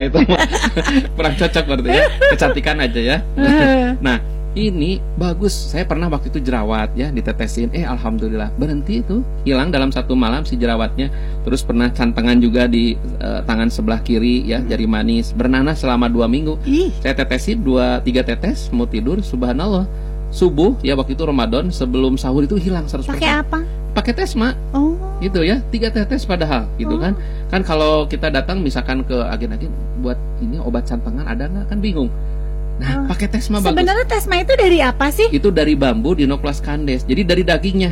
itu. Kurang cocok berarti ya. Kecantikan aja ya. Nah, ini bagus. Saya pernah waktu itu jerawat ya, ditetesin. Alhamdulillah berhenti itu, hilang dalam 1 malam si jerawatnya. Terus pernah cantengan juga di tangan sebelah kiri ya, jari manis. Bernanah selama 2 minggu. Saya tetesin 2-3 tetes, mau tidur, subhanallah. Subuh ya waktu itu Ramadan, sebelum sahur itu hilang 100%. Pakai apa? Pakai Tesma. Oh. Gitu ya, 3 tetes padahal gitu kan. Kan kalau kita datang misalkan ke agen-agen buat ini obat cantengan ada nggak, kan bingung. Nah, pakai Tesma bagus. Sebenarnya Tesma itu dari apa sih? Itu dari bambu Dinoclus candes. Jadi dari dagingnya.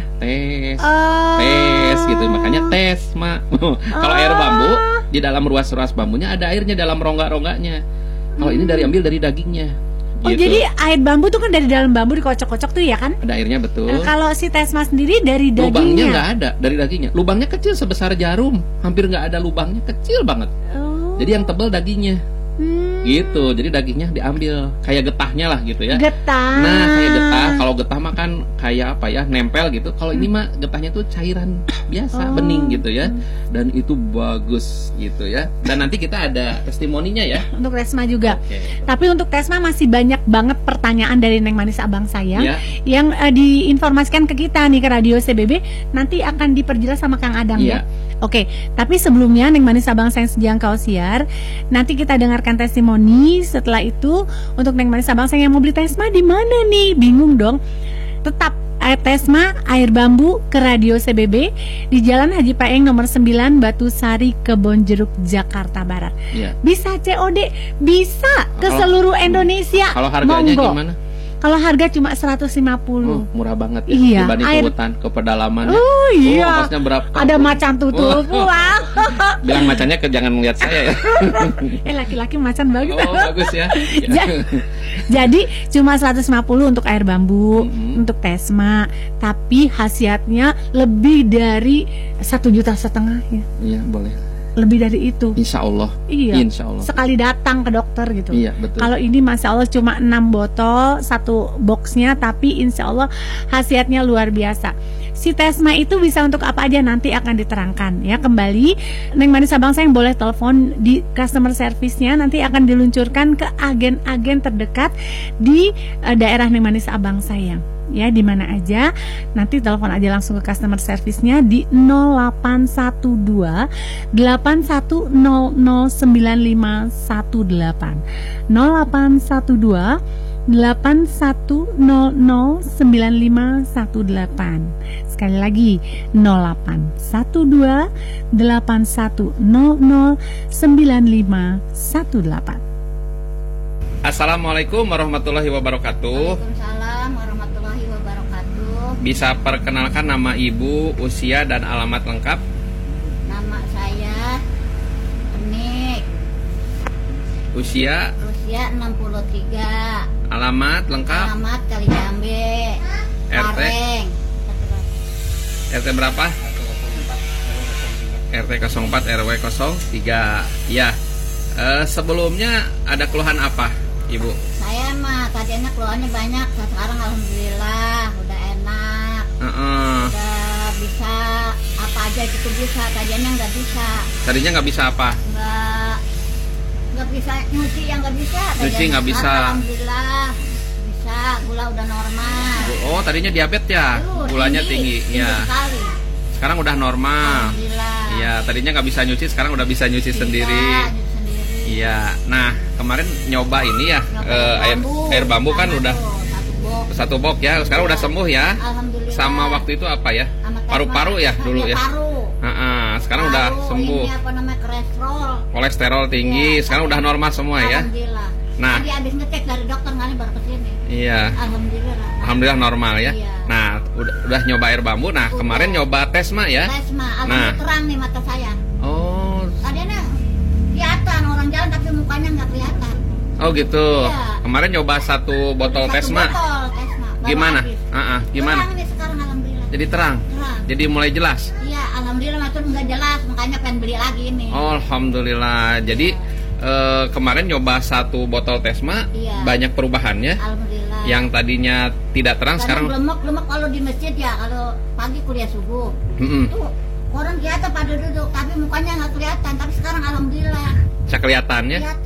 Tes gitu. Makanya Tesma. Kalau air bambu di dalam ruas-ruas bambunya ada airnya dalam rongga-rongganya. Kalau ini ambil dari dagingnya. Oh gitu. Jadi air bambu tuh kan dari dalam bambu dikocok-kocok tuh ya kan? Ada airnya betul. Kalau si Tesma sendiri dari dagingnya. Lubangnya nggak ada dari dagingnya. Lubangnya kecil sebesar jarum, hampir nggak ada lubangnya, kecil banget. Jadi yang tebal dagingnya. Gitu. Jadi dagingnya diambil kayak getahnya lah gitu ya. Getah. Nah, kayak getah. Kalau getah mah kan kayak apa ya? Nempel gitu. Kalau ini mah getahnya tuh cairan biasa, bening gitu ya. Dan itu bagus gitu ya. Dan nanti kita ada testimoninya ya. Untuk Tesma juga. Tapi untuk Tesma masih banyak banget pertanyaan dari Neng Manis Abang Sayang yang diinformasikan ke kita nih ke Radio CBB. Nanti akan diperjelas sama Kang Adang ya. Oke, tapi sebelumnya Neng Manis Abang Sayang Sejangkau Siar, nanti kita dengarkan testimoni. Setelah itu untuk Neng Manis Abang Sayang yang mau beli Tesma di mana nih? Bingung dong. Tetap Tesma air bambu ke Radio CBB di Jalan Haji Paeng nomor 9 Batu Sari Kebonjeruk Jakarta Barat. Bisa COD, bisa ke seluruh Indonesia. Kalau harganya gimana? Kalau harga cuma 150. Murah banget ya dibanding ke hutan, ke pedalaman. Ongkosnya berapa? Ada macan tutul pulang. Bilang macannya jangan melihat saya ya. Laki-laki macan bagus. Bagus ya. Jadi cuma 150 untuk air bambu, untuk Tesma. Tapi khasiatnya lebih dari 1,5 juta ya. Iya, boleh. Lebih dari itu. Insya Allah. Iya. Insya Allah. Sekali datang ke dokter gitu. Iya, betul. Kalau ini Masya Allah cuma 6 botol, 1 boxnya, tapi Insya Allah khasiatnya luar biasa. Si Tesma itu bisa untuk apa aja nanti akan diterangkan ya. Kembali Neng Manis Abang Sayang boleh telepon di customer service-nya, nanti akan diluncurkan ke agen-agen terdekat di daerah Neng Manis Abang Sayang. Ya, di mana aja nanti telepon aja langsung ke customer service-nya di 0812 81009518 0812 81009518. Sekali lagi 0812 81009518. Assalamualaikum warahmatullahi wabarakatuh. Waalaikumsalam warahmatullahi wabarakatuh. Bisa perkenalkan nama ibu, usia dan alamat lengkap? Nama saya Penik. Usia 63. Alamat lengkap? Alamat Kalijambe. RT? RT berapa? RT 04 RW 03. Ya. Sebelumnya ada keluhan apa, Ibu? Saya mah tadinya keluhannya banyak, sekarang alhamdulillah udah enak. Udah bisa apa aja gitu bisa, tadinya nggak bisa. Tadinya nggak bisa apa? Nggak bisa nyuci yang nggak bisa. Nyuci nggak bisa. Alhamdulillah bisa, gula udah normal. Oh, tadinya diabetes ya? Gulanya tinggi ya. Sekali. Sekarang udah normal. Alhamdulillah. Ya, tadinya nggak bisa nyuci, sekarang udah bisa nyuci sendiri. Iya, nah kemarin nyoba ini ya air bambu kan udah satu box ya, sekarang udah sembuh ya. Sama waktu itu apa ya? Paru-paru ya dulu ya. Sekarang udah sembuh. Ini apa namanya kolesterol tinggi, sekarang udah normal semua ya. Nah, tadi habis ngecek dari dokter nggak baru kesini. Iya. Alhamdulillah normal ya. Nah, udah nyoba air bambu. Nah, kemarin nyoba Tesma ya. Tesma, alhamdulillah terang nih mata saya. Oh. Tadinya kelihatan orang jalan tapi mukanya nggak kelihatan. Oh gitu. Kemarin nyoba 1 botol Tesma. Gimana? Gimana? Terang nih sekarang alhamdulillah. Jadi terang. Jadi mulai jelas. Iya, alhamdulillah macam nggak jelas, makanya pengen beli lagi ini. Oh, alhamdulillah. Jadi kemarin nyoba 1 botol Tesma, banyak perubahannya. Alhamdulillah. Yang tadinya tidak terang sekarang lemak kalau di masjid ya, kalau pagi kuliah subuh. Itu orang kelihatan pada duduk, tapi mukanya nggak kelihatan. Tapi sekarang alhamdulillah. Bisa kelihatannya.